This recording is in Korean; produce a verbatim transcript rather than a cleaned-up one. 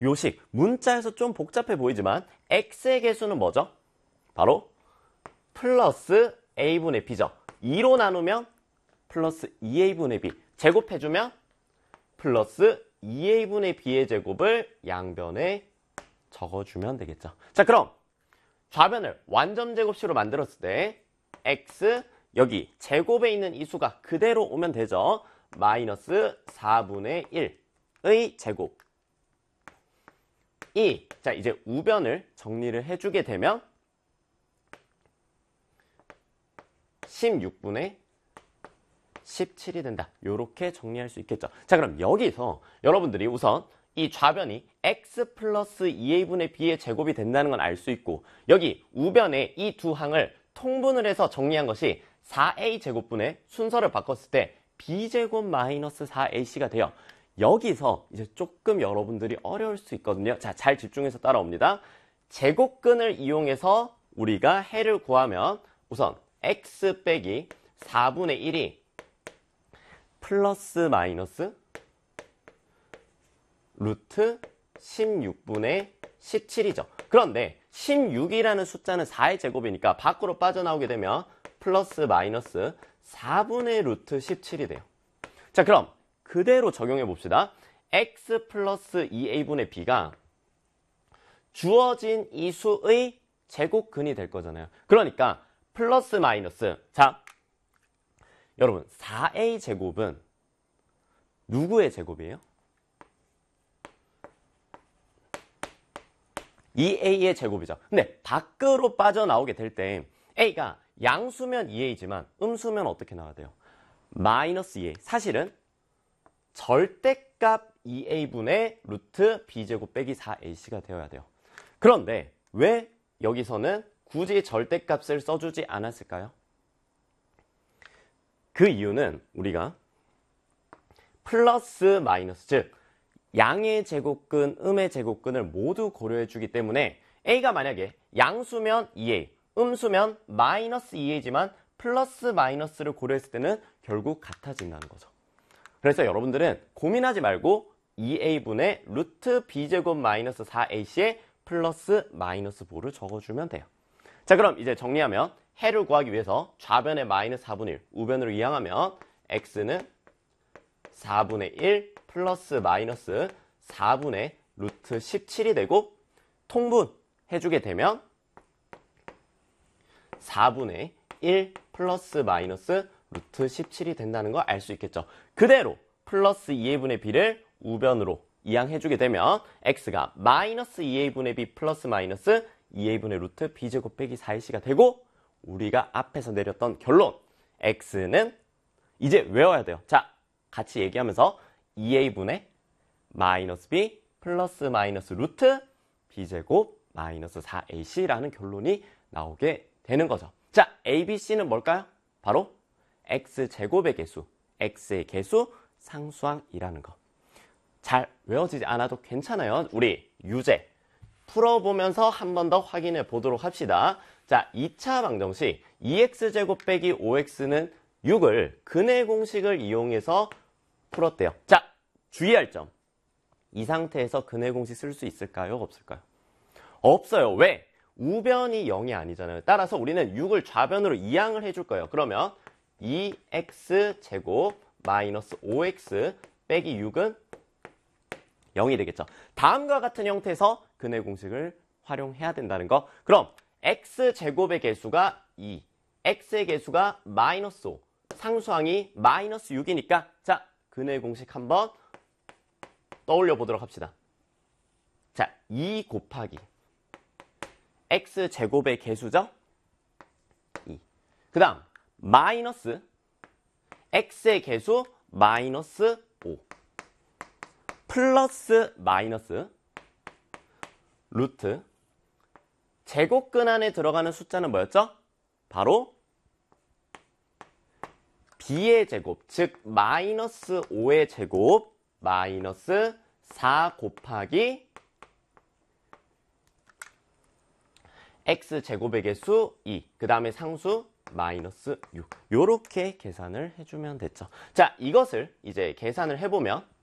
요식, 문자에서 좀 복잡해 보이지만 x의 개수는 뭐죠? 바로 플러스 a분의 b죠. 이로 나누면 플러스 이 에이분의 b, 제곱해주면 플러스 이 에이분의 b의 제곱을 양변에 적어주면 되겠죠. 자, 그럼 좌변을 완전제곱식으로 만들었을 때 x, 여기 제곱에 있는 이 수가 그대로 오면 되죠. 마이너스 사분의 일의 제곱. 이, 자 이제 우변을 정리를 해주게 되면 십육분의 십칠이 된다. 이렇게 정리할 수 있겠죠. 자, 그럼 여기서 여러분들이 우선 이 좌변이 x 플러스 이 에이분의 b의 제곱이 된다는 건 알 수 있고, 여기 우변에 이 두 항을 통분을 해서 정리한 것이 사 에이 제곱분의 순서를 바꿨을 때 b제곱 마이너스 사 에이씨가 돼요. 여기서 이제 조금 여러분들이 어려울 수 있거든요. 자, 잘 집중해서 따라옵니다. 제곱근을 이용해서 우리가 해를 구하면 우선 x 빼기 사분의 일이 플러스 마이너스 루트 십육분의 십칠이죠. 그런데 십육이라는 숫자는 사의 제곱이니까 밖으로 빠져나오게 되면 플러스 마이너스 사분의 루트 십칠이 돼요. 자, 그럼 그대로 적용해 봅시다. x 플러스 이 에이분의 b가 주어진 이 수의 제곱근이 될 거잖아요. 그러니까 플러스 마이너스, 자 여러분 사 에이 제곱은 누구의 제곱이에요? 이 에이의 제곱이죠. 근데 밖으로 빠져나오게 될 때 a가 양수면 이 에이지만 음수면 어떻게 나와야 돼요? 마이너스 이 에이. 사실은 절대값 이 에이분의 루트 b제곱 빼기 사 에이씨가 되어야 돼요. 그런데 왜 여기서는 굳이 절대값을 써주지 않았을까요? 그 이유는 우리가 플러스 마이너스, 즉 양의 제곱근, 음의 제곱근을 모두 고려해 주기 때문에 a가 만약에 양수면 이 에이, 음수면 마이너스 이 에이지만 플러스 마이너스를 고려했을 때는 결국 같아진다는 거죠. 그래서 여러분들은 고민하지 말고 이 에이분의 루트 b제곱 마이너스 사 에이씨에 플러스 마이너스 오를 적어주면 돼요. 자, 그럼 이제 정리하면 해를 구하기 위해서 좌변에 마이너스 사분의 일, 우변으로 이항하면 x는 사분의 일 플러스 마이너스 사분의 루트 십칠이 되고, 통분 해주게 되면 사분의 일 플러스 마이너스 루트 십칠이 된다는 거 알 수 있겠죠. 그대로 플러스 이 에이분의 b를 우변으로 이항해주게 되면 x가 마이너스 이 에이분의 b 플러스 마이너스 이 에이분의 루트 b제곱 빼기 사 에이씨가 되고, 우리가 앞에서 내렸던 결론 x는 이제 외워야 돼요. 자, 같이 얘기하면서 이 에이분의 마이너스 b 플러스 마이너스 루트 b제곱 마이너스 사 에이씨라는 결론이 나오게 되는 거죠. 자, a, b, c는 뭘까요? 바로 x제곱의 개수, x의 개수 상수항이라는 거. 잘 외워지지 않아도 괜찮아요. 우리 유제 풀어보면서 한 번 더 확인해 보도록 합시다. 자, 이 차 방정식 이 엑스제곱 빼기 오 엑스는 육을 근의 공식을 이용해서 풀었대요. 자, 주의할 점. 이 상태에서 근의 공식 쓸 수 있을까요? 없을까요? 없어요. 왜? 우변이 영이 아니잖아요. 따라서 우리는 육을 좌변으로 이항을 해줄 거예요. 그러면 이 엑스제곱 마이너스 오 엑스 빼기 육은 영이 되겠죠. 다음과 같은 형태에서 근의 공식을 활용해야 된다는 거. 그럼 x제곱의 개수가 이, x의 개수가 마이너스 오, 상수항이 마이너스 육이니까 자, 근의 공식 한번 떠올려 보도록 합시다. 자, 이 곱하기 x제곱의 개수죠? 이. 그 다음 마이너스 x의 개수 마이너스 오 플러스 마이너스 루트 제곱근 안에 들어가는 숫자는 뭐였죠? 바로 b의 제곱, 즉 마이너스 오의 제곱 마이너스 사 곱하기 x제곱의 개수 이, 그 다음에 상수 마이너스 육. 요렇게 계산을 해주면 됐죠. 자, 이것을 이제 계산을 해보면